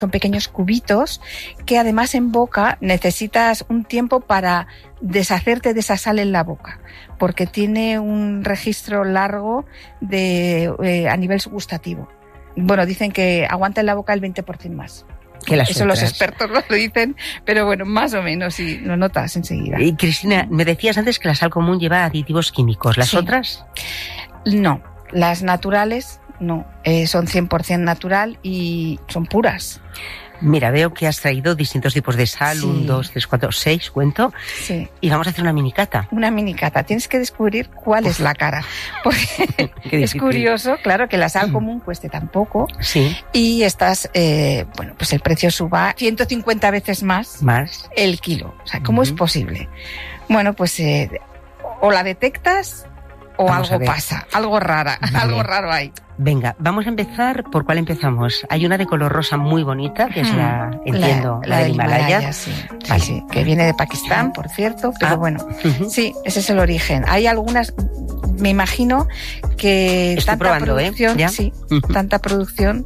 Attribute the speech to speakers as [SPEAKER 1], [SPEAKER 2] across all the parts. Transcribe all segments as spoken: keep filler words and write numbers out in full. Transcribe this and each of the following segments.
[SPEAKER 1] Son pequeños cubitos que además en boca necesitas un tiempo para deshacerte de esa sal en la boca, porque tiene un registro largo de eh, a nivel gustativo. Bueno, dicen que aguanta en la boca el veinte por ciento más.
[SPEAKER 2] Que las
[SPEAKER 1] Eso
[SPEAKER 2] otras.
[SPEAKER 1] Los expertos lo dicen, pero bueno, más o menos, y lo notas enseguida.
[SPEAKER 2] Y Cristina, me decías antes que la sal común lleva aditivos químicos. ¿Las
[SPEAKER 1] Sí.
[SPEAKER 2] otras?
[SPEAKER 1] No, las naturales no, eh, son cien por ciento natural y son puras.
[SPEAKER 2] Mira, veo que has traído distintos tipos de sal,
[SPEAKER 1] Sí.
[SPEAKER 2] un, dos, tres, cuatro, seis, cuento,
[SPEAKER 1] Sí.
[SPEAKER 2] y vamos a hacer una mini cata.
[SPEAKER 1] Una mini cata. Tienes que descubrir cuál es la cara. Porque
[SPEAKER 2] Qué
[SPEAKER 1] es
[SPEAKER 2] difícil.
[SPEAKER 1] curioso, claro, que la sal común cueste tan poco
[SPEAKER 2] Sí,
[SPEAKER 1] y estás, eh, bueno, pues el precio suba ciento cincuenta veces más
[SPEAKER 2] más.
[SPEAKER 1] el kilo. O sea, ¿cómo
[SPEAKER 2] Ujú.
[SPEAKER 1] es posible? Bueno, pues eh, o la detectas o
[SPEAKER 2] Vamos a
[SPEAKER 1] algo
[SPEAKER 2] ver.
[SPEAKER 1] pasa, algo rara,
[SPEAKER 2] Vale.
[SPEAKER 1] algo raro hay.
[SPEAKER 2] Venga, vamos a empezar. ¿Por cuál empezamos? Hay una de color rosa muy bonita, que es la, entiendo, la, del Himalaya.
[SPEAKER 1] sí, sí,
[SPEAKER 2] Vale.
[SPEAKER 1] sí, que viene de Pakistán, por cierto, pero
[SPEAKER 2] Ah.
[SPEAKER 1] bueno,
[SPEAKER 2] Ujú.
[SPEAKER 1] sí, ese es el origen. Hay algunas, me imagino que
[SPEAKER 2] Estoy
[SPEAKER 1] tanta
[SPEAKER 2] probando, ¿eh?
[SPEAKER 1] producción,
[SPEAKER 2] ¿Ya?
[SPEAKER 1] sí,
[SPEAKER 2] Ujú.
[SPEAKER 1] tanta producción,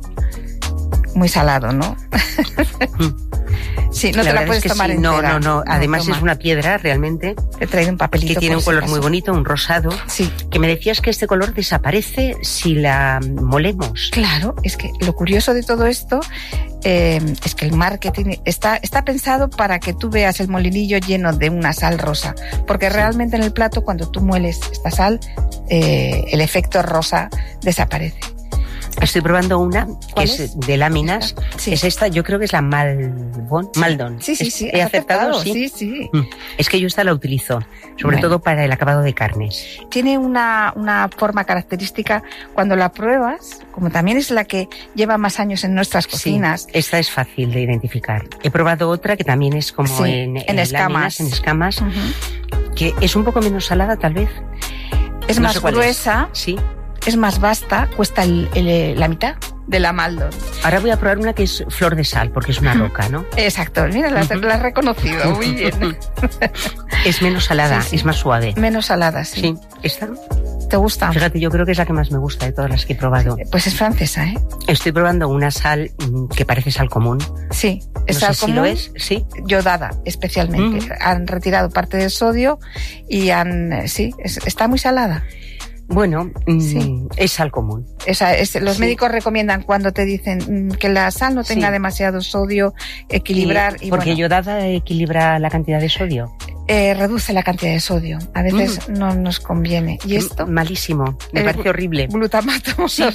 [SPEAKER 1] muy salado, ¿no? Sí, no te la
[SPEAKER 2] verdad
[SPEAKER 1] puedes
[SPEAKER 2] es que
[SPEAKER 1] tomar
[SPEAKER 2] sí.
[SPEAKER 1] entera.
[SPEAKER 2] No, no, no. Además
[SPEAKER 1] toma.
[SPEAKER 2] es una piedra realmente
[SPEAKER 1] He traído un papelito
[SPEAKER 2] que tiene
[SPEAKER 1] por
[SPEAKER 2] un
[SPEAKER 1] si
[SPEAKER 2] color
[SPEAKER 1] acaso.
[SPEAKER 2] muy bonito, un rosado.
[SPEAKER 1] Sí,
[SPEAKER 2] Que me decías que este color desaparece si la molemos.
[SPEAKER 1] claro, es que lo curioso de todo esto eh, es que el marketing está, está pensado para que tú veas el molinillo lleno de una sal rosa, porque realmente en el plato cuando tú mueles esta sal, eh, el efecto rosa desaparece.
[SPEAKER 2] Estoy probando una que
[SPEAKER 1] ¿Cuál
[SPEAKER 2] es,
[SPEAKER 1] es?
[SPEAKER 2] de láminas.
[SPEAKER 1] Sí.
[SPEAKER 2] Es esta, yo creo que es la Malbon. Maldon.
[SPEAKER 1] Sí, sí,
[SPEAKER 2] Es-
[SPEAKER 1] sí.
[SPEAKER 2] He
[SPEAKER 1] has
[SPEAKER 2] acertado,
[SPEAKER 1] acertado,
[SPEAKER 2] sí.
[SPEAKER 1] sí, sí.
[SPEAKER 2] Mm. Es que yo esta la utilizo, sobre
[SPEAKER 1] Bueno.
[SPEAKER 2] todo para el acabado de carnes.
[SPEAKER 1] Tiene una, una forma característica cuando la pruebas, como también es la que lleva más años en nuestras cocinas.
[SPEAKER 2] Sí, esta es fácil de identificar. He probado otra que también es como
[SPEAKER 1] Sí,
[SPEAKER 2] en,
[SPEAKER 1] en escamas.
[SPEAKER 2] láminas, en escamas,
[SPEAKER 1] Ujú.
[SPEAKER 2] que es un poco menos salada tal vez.
[SPEAKER 1] Es
[SPEAKER 2] No
[SPEAKER 1] más
[SPEAKER 2] sé cuál
[SPEAKER 1] gruesa,
[SPEAKER 2] es. Sí.
[SPEAKER 1] es más vasta, cuesta el- el- la mitad de la Maldon.
[SPEAKER 2] Ahora voy a probar una que es flor de sal, porque es una roca, ¿no?
[SPEAKER 1] Exacto, mira, la,
[SPEAKER 2] Ujú.
[SPEAKER 1] la has reconocido, muy bien.
[SPEAKER 2] Es menos salada,
[SPEAKER 1] Sí, sí.
[SPEAKER 2] es más suave.
[SPEAKER 1] Menos salada, sí.
[SPEAKER 2] Sí, esta,
[SPEAKER 1] ¿Te gusta?
[SPEAKER 2] fíjate, yo creo que es la que más me gusta de todas las que he probado.
[SPEAKER 1] Pues es francesa, ¿eh?
[SPEAKER 2] Estoy probando una sal mm, que parece sal común.
[SPEAKER 1] Sí, es
[SPEAKER 2] No
[SPEAKER 1] sal
[SPEAKER 2] sé si
[SPEAKER 1] común,
[SPEAKER 2] lo es, sí.
[SPEAKER 1] yodada especialmente.
[SPEAKER 2] Mm.
[SPEAKER 1] Han retirado parte del sodio y han, eh, sí, es- está muy salada.
[SPEAKER 2] Bueno, mm,
[SPEAKER 1] Sí.
[SPEAKER 2] es sal común.
[SPEAKER 1] Esa es, los
[SPEAKER 2] Sí.
[SPEAKER 1] médicos recomiendan cuando te dicen mm, que la sal no tenga
[SPEAKER 2] Sí.
[SPEAKER 1] demasiado sodio, equilibrar y,
[SPEAKER 2] porque
[SPEAKER 1] bueno,
[SPEAKER 2] yodada equilibra la cantidad de sodio.
[SPEAKER 1] eh, reduce la cantidad de sodio. A veces no nos conviene. ¿Y esto?
[SPEAKER 2] Malísimo, me
[SPEAKER 1] El
[SPEAKER 2] parece horrible.
[SPEAKER 1] Glutamato.
[SPEAKER 2] Sí.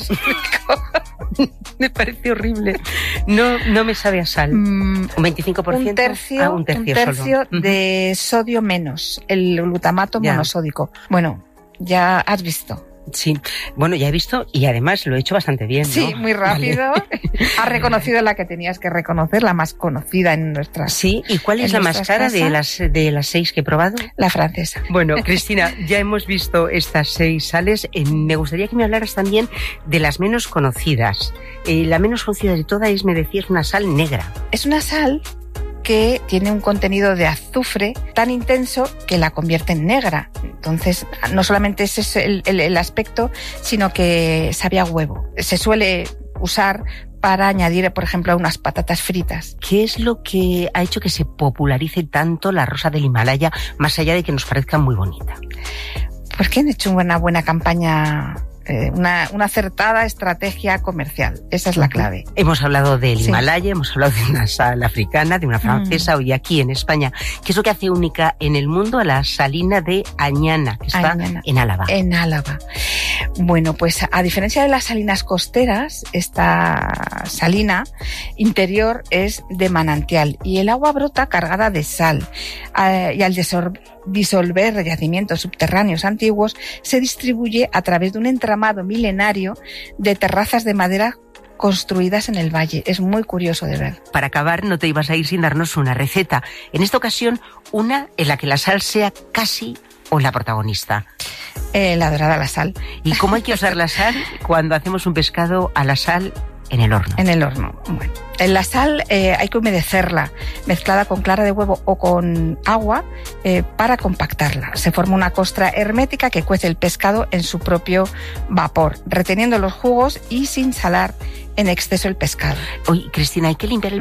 [SPEAKER 2] Me parece horrible. No, no me sabe a sal.
[SPEAKER 1] Mm,
[SPEAKER 2] Un veinticinco por ciento.
[SPEAKER 1] un tercio,
[SPEAKER 2] Ah, un tercio,
[SPEAKER 1] un tercio
[SPEAKER 2] solo.
[SPEAKER 1] de sodio menos, el glutamato
[SPEAKER 2] Ya.
[SPEAKER 1] monosódico. Bueno, ya has visto.
[SPEAKER 2] Sí, bueno, ya he visto y además lo he hecho bastante bien, ¿no?
[SPEAKER 1] Sí, muy rápido.
[SPEAKER 2] Vale.
[SPEAKER 1] Has reconocido la que tenías que reconocer, la más conocida en nuestras.
[SPEAKER 2] Sí, ¿y cuál es
[SPEAKER 1] en
[SPEAKER 2] la más
[SPEAKER 1] nuestras
[SPEAKER 2] cara de
[SPEAKER 1] casas.
[SPEAKER 2] las, de las seis que he probado?
[SPEAKER 1] La francesa.
[SPEAKER 2] Bueno, Cristina, ya hemos visto estas seis sales. Eh, me gustaría que me hablaras también de las menos conocidas. Eh, la menos conocida de todas es, me decías, una sal negra.
[SPEAKER 1] Es una sal que tiene un contenido de azufre tan intenso que la convierte en negra. Entonces, no solamente ese es el, el, el aspecto, sino que sabe a huevo. Se suele usar para añadir, por ejemplo, a unas patatas fritas.
[SPEAKER 2] ¿Qué es lo que ha hecho que se popularice tanto la rosa del Himalaya, más allá de que nos parezca muy bonita?
[SPEAKER 1] Porque han hecho una buena campaña, eh, una, una acertada estrategia comercial. Esa es la clave.
[SPEAKER 2] Hemos hablado del
[SPEAKER 1] Sí.
[SPEAKER 2] Himalaya, hemos hablado de una sal africana, de una francesa,
[SPEAKER 1] Mm.
[SPEAKER 2] hoy aquí en España. ¿Qué es lo que hace única en el mundo a la salina de Añana, que está
[SPEAKER 1] Añana.
[SPEAKER 2] en Álava?
[SPEAKER 1] En Álava. Bueno, pues a diferencia de las salinas costeras, esta salina interior es de manantial y el agua brota cargada de sal. Eh, y al desor- disolver yacimientos subterráneos antiguos, se distribuye a través de un entramado milenario de terrazas de madera construidas en el valle. Es muy curioso de ver.
[SPEAKER 2] Para acabar, no te ibas a ir sin darnos una receta. En esta ocasión, una en la que la sal sea casi o la protagonista.
[SPEAKER 1] Eh, la dorada a la sal.
[SPEAKER 2] ¿Y cómo hay que usar la sal cuando hacemos un pescado a la sal En el horno.
[SPEAKER 1] En el horno. Bueno, en la sal eh, hay que humedecerla, mezclada con clara de huevo o con agua eh, para compactarla. Se forma una costra hermética que cuece el pescado en su propio vapor, reteniendo los jugos y sin salar en exceso el pescado.
[SPEAKER 2] Oye, Cristina, hay que limpiar el